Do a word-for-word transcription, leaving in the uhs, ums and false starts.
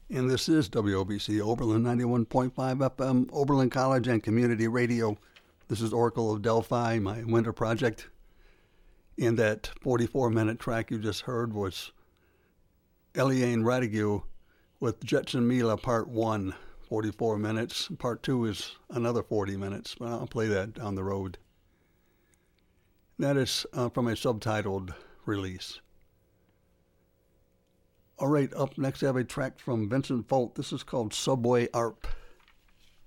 And this is W O B C Oberlin ninety-one point five F M, Oberlin College and Community Radio. This is Oracle of Delphi, my winter project. And that forty-four minute track you just heard was Eliane Radigue with Jetson Mila Part one, forty-four minutes. Part two is another forty minutes, but I'll play that down the road. That is uh, from a subtitled release. All right, up next I have a track from Vincent Folk. This is called Subway A R P.